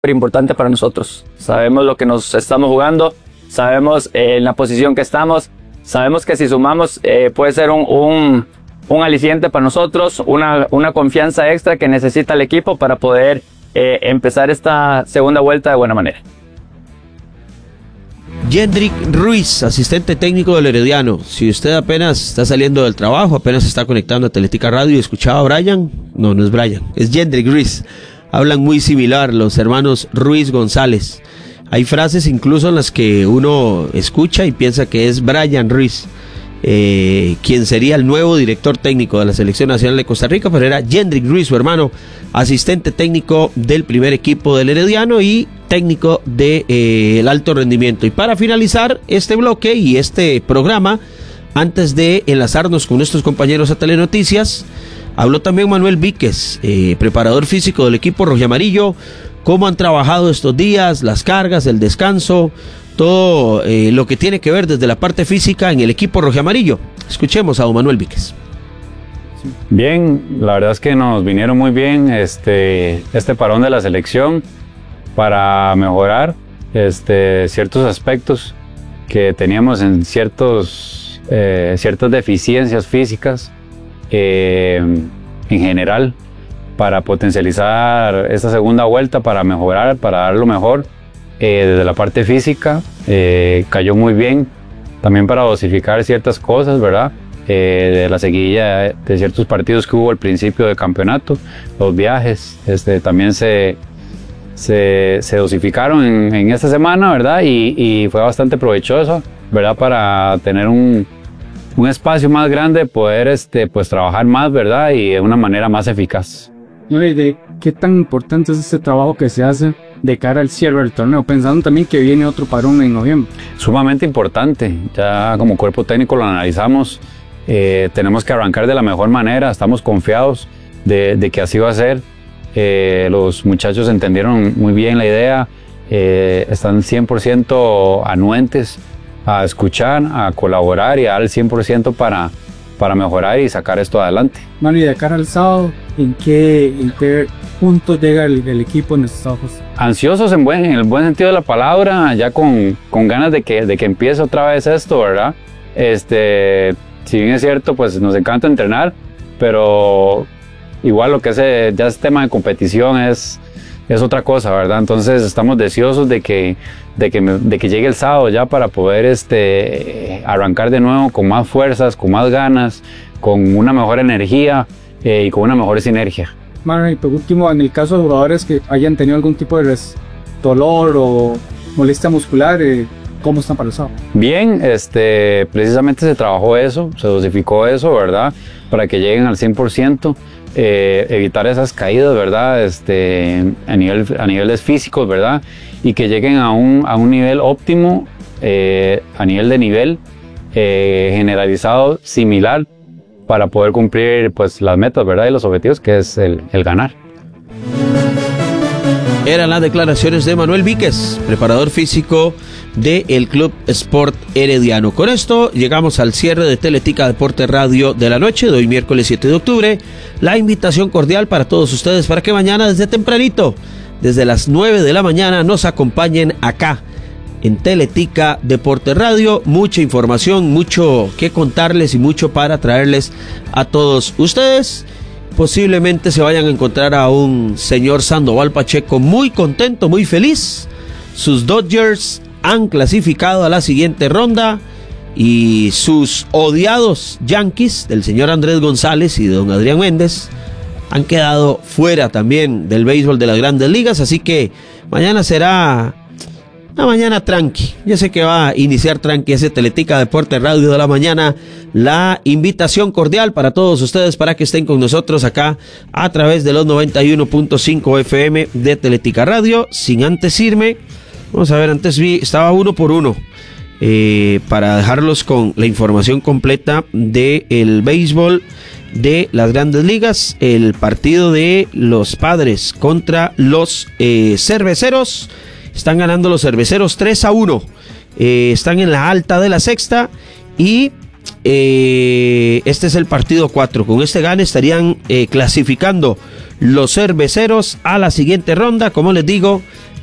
importante para nosotros. Sabemos lo que nos estamos jugando, sabemos en la posición que estamos, sabemos que si sumamos puede ser un aliciente para nosotros, una confianza extra que necesita el equipo para poder empezar esta segunda vuelta de buena manera. Jendrik Ruiz, asistente técnico del Herediano. Si usted apenas está saliendo del trabajo, apenas está conectando a Teletica Radio y escuchaba a Brian, no es Brian, es Jendrik Ruiz. Hablan muy similar los hermanos Ruiz González. Hay frases incluso en las que uno escucha y piensa que es Brian Ruiz, quien sería el nuevo director técnico de la Selección Nacional de Costa Rica, pero era Jendrik Ruiz, su hermano, asistente técnico del primer equipo del Herediano y técnico del alto rendimiento. Y para finalizar este bloque y este programa, antes de enlazarnos con nuestros compañeros a Telenoticias, habló también Manuel Víquez, preparador físico del equipo rojamarillo, cómo han trabajado estos días, las cargas, el descanso, todo lo que tiene que ver desde la parte física en el equipo rojamarillo. Escuchemos a don Manuel Víquez. Bien, la verdad es que nos vinieron muy bien este parón de la selección para mejorar ciertos aspectos que teníamos en ciertas deficiencias físicas en general, para potencializar esta segunda vuelta, para mejorar, para dar lo mejor desde la parte física. Cayó muy bien también para dosificar ciertas cosas, ¿verdad? De la seguidilla de ciertos partidos que hubo al principio del campeonato, los viajes también se dosificaron en esta semana, ¿verdad? Y fue bastante provechoso, ¿verdad? Para tener un espacio más grande, poder pues trabajar más, ¿verdad? Y de una manera más eficaz. ¿Qué tan importante es este trabajo que se hace de cara al cierre del torneo, pensando también que viene otro parón en noviembre? Sumamente importante, ya como cuerpo técnico lo analizamos, tenemos que arrancar de la mejor manera, estamos confiados de que así va a ser. Los muchachos entendieron muy bien la idea, están 100% anuentes a escuchar, a colaborar y a dar el 100% para mejorar y sacar esto adelante. Manu, y de cara al sábado, ¿en qué punto llega el equipo en estos ojos? Ansiosos en el buen sentido de la palabra, ya con ganas de que empiece otra vez esto, ¿verdad? Si bien es cierto, pues nos encanta entrenar, pero igual lo que ya es tema de competición es otra cosa, ¿verdad? Entonces estamos deseosos de que llegue el sábado ya para poder arrancar de nuevo con más fuerzas, con más ganas, con una mejor energía y con una mejor sinergia. Manu, y por último, en el caso de jugadores que hayan tenido algún tipo de dolor o molestia muscular, ¿cómo están para el sábado? Bien, precisamente se trabajó eso, se dosificó eso, ¿verdad? Para que lleguen al 100%. Evitar esas caídas, ¿verdad? A niveles físicos, ¿verdad? Y que lleguen a un nivel óptimo, a nivel de nivel generalizado, similar, para poder cumplir pues las metas, ¿verdad? Y los objetivos, que es el ganar. Eran las declaraciones de Manuel Víquez, preparador físico del Club Sport Herediano. Con esto llegamos al cierre de Teletica Deporte Radio de la noche de hoy, miércoles 7 de octubre. La invitación cordial para todos ustedes para que mañana desde tempranito, desde las 9 de la mañana, nos acompañen acá en Teletica Deporte Radio. Mucha información, mucho que contarles y mucho para traerles a todos ustedes. Posiblemente se vayan a encontrar a un señor Sandoval Pacheco muy contento, muy feliz. Sus Dodgers han clasificado a la siguiente ronda y sus odiados Yankees del señor Andrés González y de don Adrián Méndez han quedado fuera también del béisbol de las Grandes Ligas. Así que mañana será una mañana tranqui. Yo sé que va a iniciar tranqui ese Teletica Deporte Radio de la mañana. La invitación cordial para todos ustedes para que estén con nosotros acá a través de los 91.5 FM de Teletica Radio. Sin antes irme, vamos a ver, antes estaba 1 por 1 para dejarlos con la información completa del béisbol de las Grandes Ligas. El partido de los Padres contra los Cerveceros. Están ganando los Cerveceros 3-1. Están en la alta de la sexta y este es el partido 4. Con este gane estarían clasificando los cerveceros a la siguiente ronda. Como les digo,